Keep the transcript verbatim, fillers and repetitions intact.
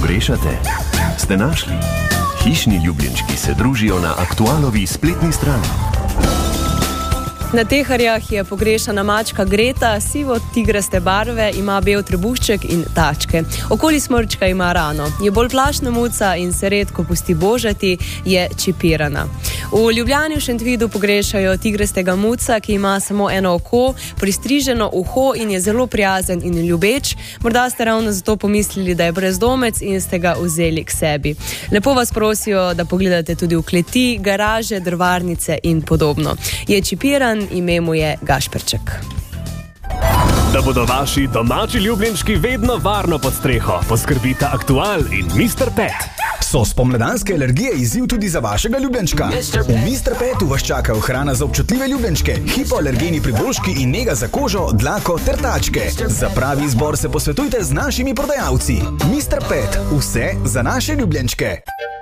pogrešate? Ste našli? Hišni ljubljenčki se družijo na Aktualovi spletni strani. Na Teharjah je pogrešana mačka Greta, sivo tigraste barve, ima bel trebušček in tačke. Okoli smrčka ima rano. Je bolj plašna muca in se redko pusti božati, je čipirana. V Ljubljani v Šentvidu pogrešajo tigrastega muca, ki ima samo eno oko, pristriženo uho in je zelo prijazen in ljubeč. Morda ste ravno zato pomislili, da je brezdomec in ste ga vzeli k sebi. Lepo vas prosijo, da pogledate tudi v kleti, garaže, drvarnice in podobno. Je čipiran, ime mu je Gašperček. Da bodo vaši domači ljubljenčki vedno varno pod streho, poskrbita Aktual in mister Pet. So spomladanske alergije izziv tudi za vašega ljubljenčka? V mister Petu vas čakajo hrana za občutljive ljubljenčke, hipoalergeni priboljški in nega za kožo, dlako ter tačke. Za pravi izbor se posvetujte z našimi prodajalci. mister Pet, vse za naše ljubljenčke.